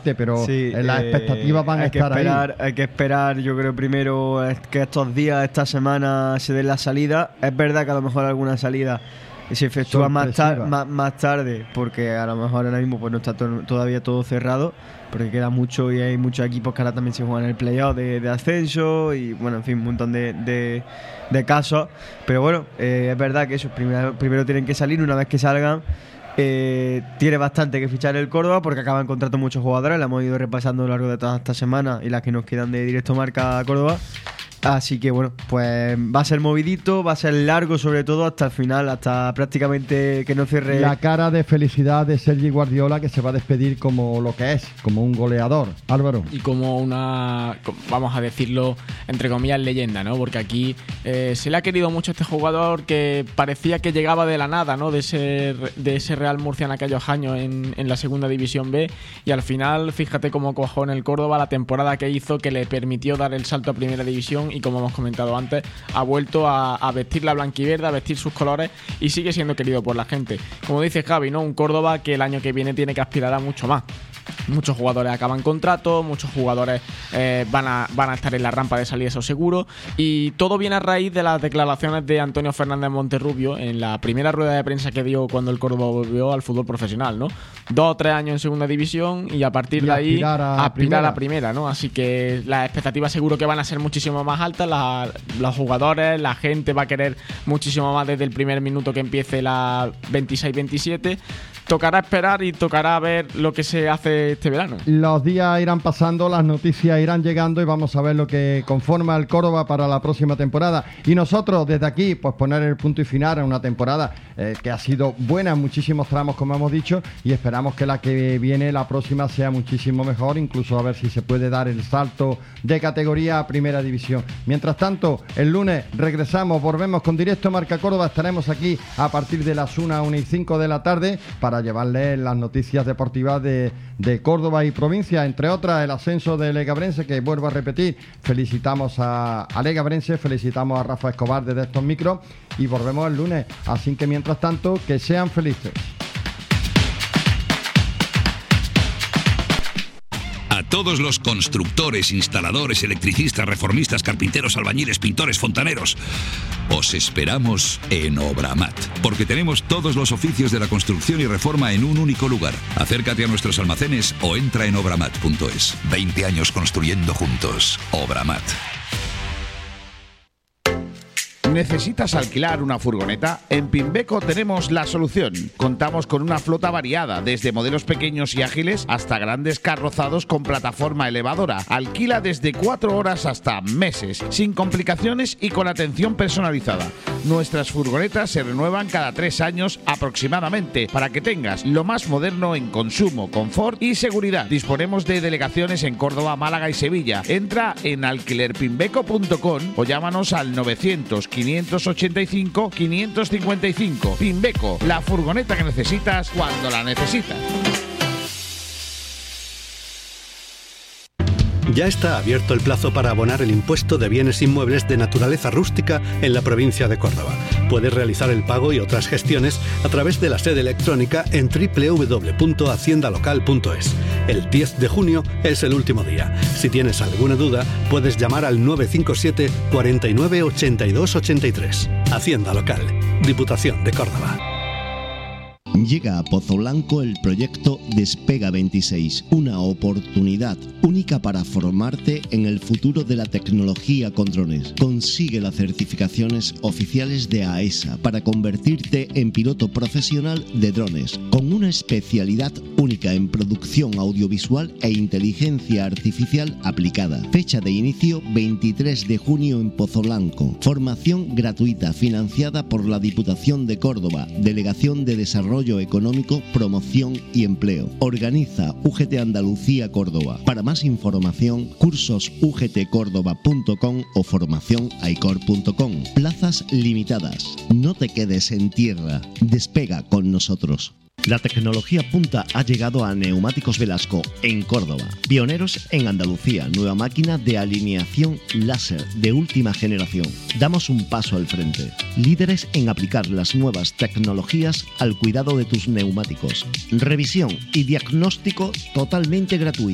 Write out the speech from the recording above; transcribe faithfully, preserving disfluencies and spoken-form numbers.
parte, pero sí, las eh, expectativas van a estar esperar, ahí. Hay que esperar, yo creo, primero que estos días, esta semana se den la salida. Es verdad que a lo mejor alguna salida se efectúa más, tar- más, más tarde, porque a lo mejor ahora mismo pues no está to- todavía todo cerrado, porque queda mucho y hay muchos equipos que ahora también se juegan el playoff de, de ascenso y bueno, en fin, un montón de, de, de casos. Pero bueno, eh, es verdad que eso primero, primero tienen que salir. Una vez que salgan, Eh, tiene bastante que fichar el Córdoba, porque acaban contratando muchos jugadores. La hemos ido repasando a lo largo de toda esta semana y las que nos quedan de Directo Marca Córdoba. Así que bueno, pues va a ser movidito, va a ser largo, sobre todo hasta el final, hasta prácticamente que no cierre. La cara de felicidad de Sergi Guardiola, que se va a despedir como lo que es, como un goleador. Álvaro. Y como una, vamos a decirlo, entre comillas, leyenda, ¿no? Porque aquí eh, se le ha querido mucho a este jugador, que parecía que llegaba de la nada, ¿no? De ese, de ese Real Murcia en aquellos años en, en la segunda división B, y al final, fíjate cómo cojó en el Córdoba la temporada que hizo, que le permitió dar el salto a primera división, y como hemos comentado antes, ha vuelto a, a vestir la blanquiverde, a vestir sus colores, y sigue siendo querido por la gente. Como dice Javi, ¿no? Un Córdoba que el año que viene tiene que aspirar a mucho más. Muchos jugadores acaban contrato, muchos jugadores eh, van, a, van a estar en la rampa de salida, eso seguro, y todo viene a raíz de las declaraciones de Antonio Fernández Monterrubio en la primera rueda de prensa que dio cuando el Córdoba volvió al fútbol profesional, ¿no? Dos o tres años en segunda división y a partir y de ahí aspirar a, aspirar primera. a primera, ¿no? Así que las expectativas seguro que van a ser muchísimo más altas, la, los jugadores, la gente va a querer muchísimo más desde el primer minuto que empiece la veintiséis veintisiete. Tocará esperar y tocará ver lo que se hace este verano. Los días irán pasando, las noticias irán llegando y vamos a ver lo que conforma el Córdoba para la próxima temporada. Y nosotros desde aquí, pues poner el punto y final a una temporada eh, que ha sido buena en muchísimos tramos, como hemos dicho, y esperamos que la que viene, la próxima, sea muchísimo mejor, incluso a ver si se puede dar el salto de categoría a primera división. Mientras tanto, el lunes regresamos, volvemos con Directo Marca Córdoba. Estaremos aquí a partir de las una, una y cinco de la tarde para llevarles las noticias deportivas de, de Córdoba y provincia, entre otras el ascenso de Legabrense, que vuelvo a repetir, felicitamos a, a Legabrense, felicitamos a Rafa Escobar desde estos micros y volvemos el lunes, así que mientras tanto, que sean felices. A todos los constructores, instaladores, electricistas, reformistas, carpinteros, albañiles, pintores, fontaneros, os esperamos en Obramat, porque tenemos todos los oficios de la construcción y reforma en un único lugar. Acércate a nuestros almacenes o entra en obramat punto es. veinte años construyendo juntos. Obramat. ¿Necesitas alquilar una furgoneta? En Pimbeco tenemos la solución. Contamos con una flota variada, desde modelos pequeños y ágiles hasta grandes carrozados con plataforma elevadora. Alquila desde cuatro horas hasta meses, sin complicaciones y con atención personalizada. Nuestras furgonetas se renuevan cada tres años aproximadamente, para que tengas lo más moderno en consumo, confort y seguridad. Disponemos de delegaciones en Córdoba, Málaga y Sevilla. Entra en alquiler pimbeco punto com o llámanos al novecientos, quinientos ochenta y cinco, quinientos cincuenta y cinco. Pimbeco, la furgoneta que necesitas cuando la necesitas. Ya está abierto el plazo para abonar el impuesto de bienes inmuebles de naturaleza rústica en la provincia de Córdoba. Puedes realizar el pago y otras gestiones a través de la sede electrónica en doble u doble u doble u punto hacienda local punto es. El diez de junio es el último día. Si tienes alguna duda, puedes llamar al nueve cinco siete, cuarenta y nueve, ochenta y dos ochenta y tres. Hacienda Local, Diputación de Córdoba. Llega a Pozo Blanco el proyecto Despega veintiséis, una oportunidad única para formarte en el futuro de la tecnología con drones. Consigue las certificaciones oficiales de AESA para convertirte en piloto profesional de drones, con una especialidad única en producción audiovisual e inteligencia artificial aplicada. Fecha de inicio veintitrés de junio en Pozo Blanco. Formación gratuita financiada por la Diputación de Córdoba, Delegación de Desarrollo Económico, Promoción y Empleo. Organiza U G T Andalucía Córdoba. Para más información, cursos u g t córdoba punto com o formación aicor punto com. Plazas limitadas. No te quedes en tierra. Despega con nosotros. La tecnología punta ha llegado a Neumáticos Velasco en Córdoba. Pioneros en Andalucía, nueva máquina de alineación láser de última generación. Damos un paso al frente. Líderes en aplicar las nuevas tecnologías al cuidado de tus neumáticos. Revisión y diagnóstico totalmente gratuito.